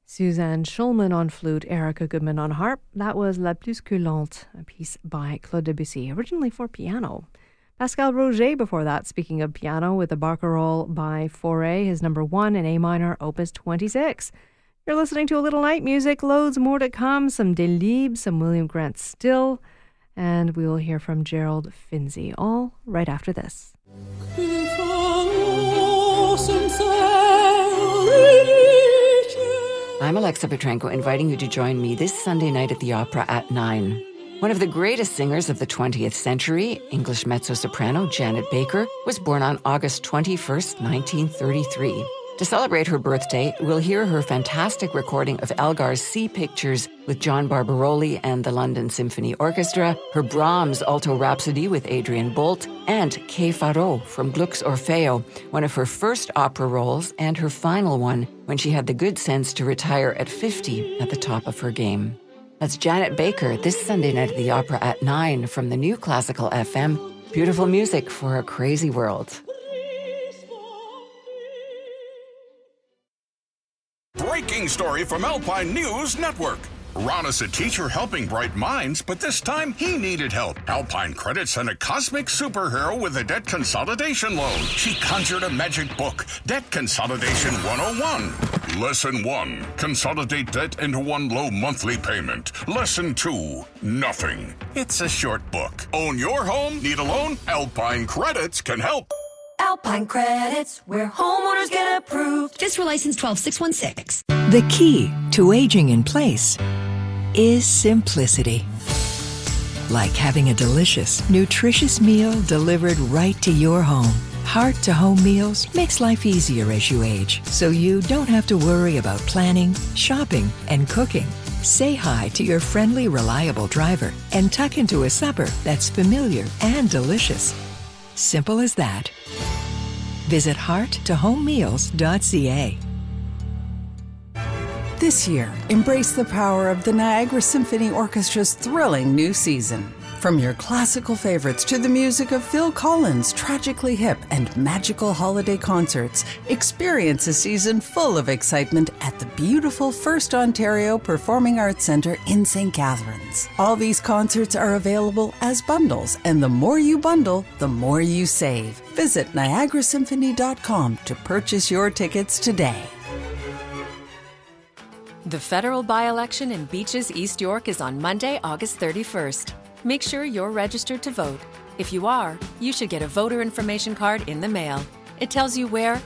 Suzanne Schulman on flute, Erica Goodman on harp. That was La Plus que Lente, a piece by Claude Debussy, originally for piano. Pascal Roger before that, speaking of piano, with a barcarolle by Fauré, his number 1 in A minor, opus 26. You're listening to a little night music, loads more to come, some Delibes, some William Grant Still, and we will hear from Gerald Finzi, all right after this. I'm Alexa Petrenko, inviting you to join me this Sunday night at the Opera at 9. One of the greatest singers of the 20th century, English mezzo-soprano Janet Baker, was born on August 21st, 1933. To celebrate her birthday, we'll hear her fantastic recording of Elgar's Sea Pictures with John Barbaroli and the London Symphony Orchestra, her Brahms Alto Rhapsody with Adrian Bolt, and Che Farò from Gluck's Orfeo, one of her first opera roles and her final one when she had the good sense to retire at 50 at the top of her game. That's Janet Baker this Sunday night at the Opera at 9 from the new Classical FM. Beautiful music for a crazy world. Breaking story from Alpine News Network. Ron is a teacher helping bright minds, but this time he needed help. Alpine Credit sent a cosmic superhero with a debt consolidation loan. She conjured a magic book, Debt Consolidation 101. Lesson 1, consolidate debt into one low monthly payment. Lesson 2, nothing. It's a short book. Own your home? Need a loan? Alpine Credits can help. Alpine Credits, where homeowners get approved. Just for license 12616. The key to aging in place is simplicity. Like having a delicious, nutritious meal delivered right to your home. Heart-to-home meals makes life easier as you age, so you don't have to worry about planning, shopping, and cooking. Say hi to your friendly, reliable driver and tuck into a supper that's familiar and delicious. Simple as that. Visit hearttohomemeals.ca. This year, embrace the power of the Niagara Symphony Orchestra's thrilling new season. From your classical favorites to the music of Phil Collins' tragically hip and magical holiday concerts, experience a season full of excitement at the beautiful First Ontario Performing Arts Centre in St. Catharines. All these concerts are available as bundles, and the more you bundle, the more you save. Visit niagarasymphony.com to purchase your tickets today. The federal by-election in Beaches, East York is on Monday, August 31st. Make sure you're registered to vote. If you are, you should get a voter information card in the mail. It tells you where